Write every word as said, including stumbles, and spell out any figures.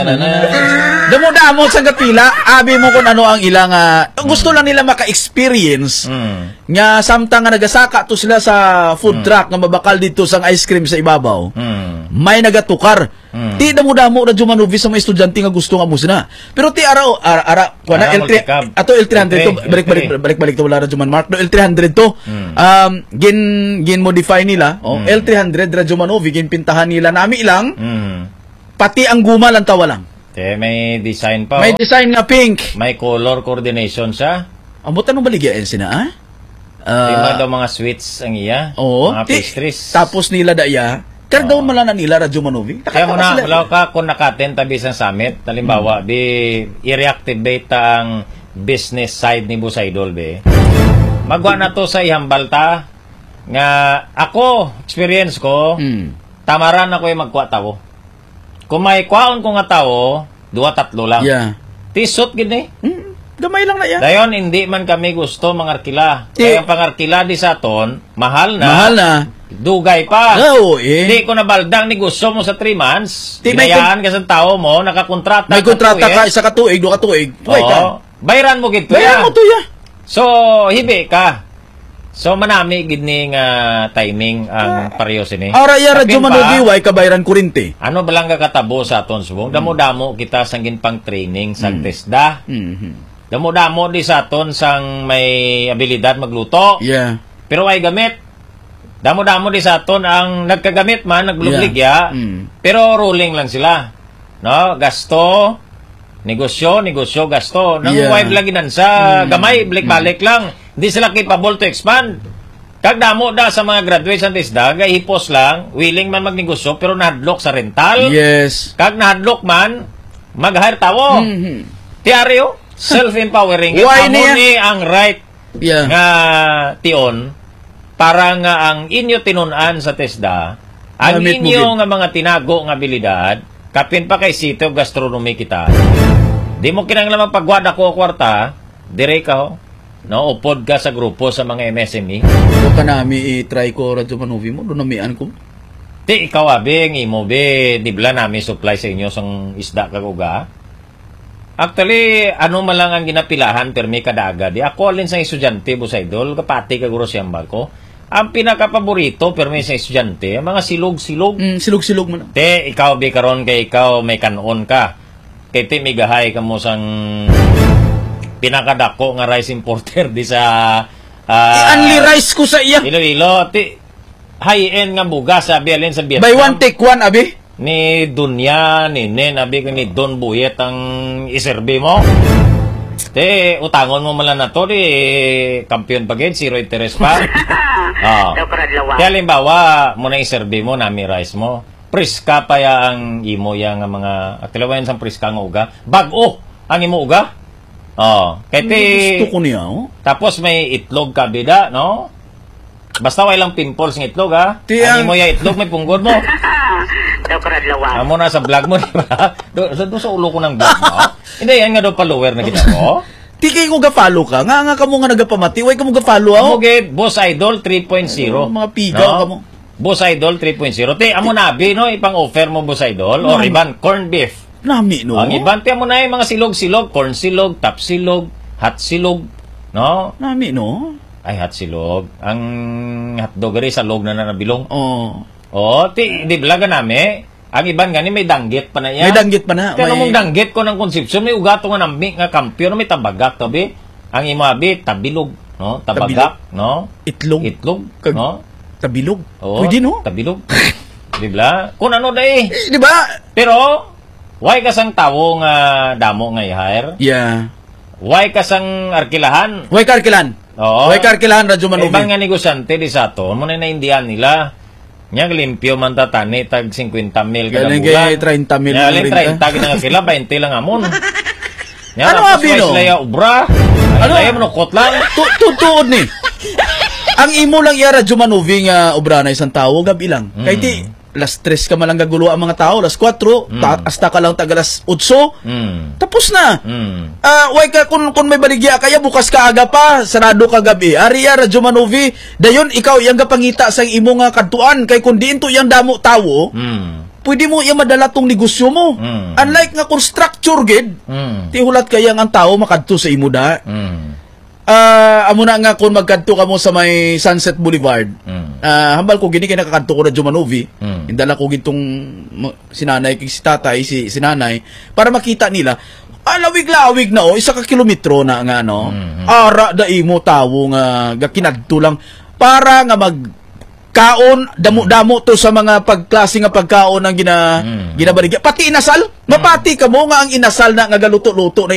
Damo-damo sa gatila, abi mo kung ano ang ilang uh, gusto lang nila maka-experience mm. nga samtang nga nagasaka to sila sa food mm. truck nga mabakal dito sang ice cream sa ibabaw. Mm. May nagatukar. Mm. Ti damo-damo na Jumanovi sa mga estudyante nga gusto nga musna. Pero ti araw ara, ara kuana L three ato L three hundred to balik-balik balik-balik to wala ra Juman Mark no L three hundred to. Mm. Um gin gin modify nila oh mm. L three hundred ra Jumanovi gin pintahan nila nami lang. Mm. Pati ang guma lang tawa lang. Eh, may design pa. May oh. design nga pink. May color coordination siya. Abutan mo baligyan sina, ah? Uh, Di daw mga sweets ang iya. Oo. Mga pastries. Tapos nila daya. Kaya daw malana nila Radyo Manovi. Kaya mo na, wala ka kung nakaten tabi sa summit. Halimbawa, hmm. di i-reactivate ang business side ni Boss Idol, be. Magwa na to sa ihambalta. Nga, ako, experience ko, hmm. tamaran ako yung magkuha tao. Kung may kwaon ko nga tao, duwa tatlo lang. Yeah. Tisot gini. Hmm, gamay lang na yan. Dayon, hindi man kami gusto mangarkila. Ti Kaya ang pangarkila di sa ton, mahal na. Mahal na. Dugay pa. Oo, eh. Di ko nabaldang ni gusto mo sa three months. Ti Hinayaan ka sa tao mo, nakakontrata. May kontrata ka, isa ka tuig, dua ka tuig. Tuway ka. Bayran mo gito Bayran ya. mo to ya. So, hibi ka. So, manami gidning uh, timing ang pareho sini. Ara ya Radyo Manovi, way kabayran kurente. Ano ba lang katabo sa aton subong? Mm. Damo-damo kita sanggin pang training sa mm. TESDA. Mm-hmm. Damo-damo di sa aton sang may abilidad magluto. Yeah. Pero ay gamit. Damo-damo di sa aton ang nagkagamit man, naglubligya. Yeah. Mm. Pero ruling lang sila. No? Gasto, negosyo, negosyo, gasto. Nang yeah. wife lagi nan sa mm. gamay, balik-balik mm. lang. Hindi sila capable to expand. Kag damo da sa mga graduates ng TESDA, gahipos lang, willing man magnegosyo, pero nahadlok sa rental. Yes. Kag nahadlok man, mag-hire tawo. Mm-hmm. Tiaryo, self-empowering. Why niya? Ni ang right yeah. nga tion, para nga ang inyo tinunan sa TESDA, ang Amit inyo nga mga tinago nga abilidad, kapin pa kay sitio gastronomy kita. Di mo kinanglan magpagwad ako kwarta, dire ka ho. No, upod ka sa grupo sa mga M S M E. Huwag ka nami i-try ko Radyo Manovi mo, doon namian ko. Ti, ikaw abi, ang imo be, di bala namin supply sa inyo sang isda kaguga. Actually, ano man lang ang ginapilahan, permi kadaga. Di ako alin sa estudyante, Boss Idol, kapati kaguro siyambal ko. Ang pinaka-paborito, permi sa estudyante, ang mga silog-silog. Mm, silog-silog mo na. Ti, ikaw be karon kay ikaw may kanon ka. Kay ti, may gahay ka mo sang pinakadako nga rice importer di sa uh, eh, only rice ko sa iya. Ilo-ilo. Ti, high-end nga bugas, sabi alin sa Vietnam. Buy one, take one, abi? Ni Dunya, ni Nen, abi ni Don Buyet ang iserbi mo. Ti, utangon mo malan na to, di, kampiyon pa gid, zero interest pa. Oh. Ti, halimbawa, mo na iserbi mo, nami rice mo. Priska pa ya ang imo ya nga mga, atilawayan sang priska nga uga. Bag-o, ang imo uga. Oh, kaya gusto ko niya, oh. Tapos may itlog ka, bida, no? Basta way lang pimples ng itlog, ha? Tiyang... Ano mo yung itlog, may punggod mo. Amo na sa vlog mo, di ba? Do, do sa ulo ko ng vlog mo. Hindi, yan nga daw follower na kita mo. Tikay ko ga-follow ka. Nga nga ka mo nga nagapamati. Way ka mo ga-follow, oh. Amo gid, Boss Idol three point oh. Mga pigaw no? Ka mo. Boss Idol three point oh. Te, amo nabi, no? Ipang-offer mo, Boss Idol. No. O riban, corn beef. Nami, no? Ang iban, tiyan mo na yung mga silog-silog, corn silog, tap silog, hot silog, no? Nami, no? Ay, hot silog. Ang hotdog rin sa log na nabilong. Oo. Oh. Oo, ti, di blaga nami. Ang iban gani may danggit pa na yan. May danggit pa na. Kaya may... mong danggit ko ng konsepsyon, may ugato nga nami, nga kampiyon, may tabagak, tabi. Ang imo abi, tabilog, no? Tabagak, tabilog. No? Itlog. Itlog, Kag... no? Tabilog. Oo, pwede, no? Tabilog. Di ba? Kung ano da eh. eh di ba? Pero, why kasang tawo nga damo nga i-hire? Yeah. Why kasang arkilahan? Why ka arkilahan? Oo. Why ka arkilahan, Radyo Manovi? Ibang nga negosyante di sa to, muna na indian nila. Nyag limpyo man tatani, tag fifty mil kada bulan. Galing thirty mil. Galing thirty nga kila, twenty lang amon. Ano abi no? Sila ubra. Ano ay manukot lang. Tutuod ni. Ang imo lang iya Radyo Manovi nga obra na isang tawo gabi lang. Kay di las tres ka malang gagulo ang mga tao, las four, mm. ta hasta ka lang taga las eight, mm. tapos na. Mm. Uh, why ka, kung, kung may baligya kaya, bukas ka aga pa, sarado ka gabi. Ariya, Radyo Manovi, dayon ikaw, yung kapangita sa imo nga kantuan, kay kung diin to yung damo tawo, mm. pwede mo iya madala tong negosyo mo. Mm. Unlike nga kung structure gid, Mm. ti hulat kaya ang tao makadto sa imo da. Mm. Ah, amo na nga kung magkadto ka mo sa may Sunset Boulevard. Mm. Ah, hambal ko gini kay nakakadto ko na Jumanovi. Mm. Indala ko gitong ma- sinanay kay si tatay si sinanay para makita nila. Alawig-lawig na oh, isa ka kilometro na nga no. Mm. Ara da imo tawo nga ga kinadto lang para nga mag kaon damo-damo to sa mga pagklase nga pagkaon ang gina Mm. ginabaligya pati inasal mapati ka mo nga ang inasal na nga galuto-luto na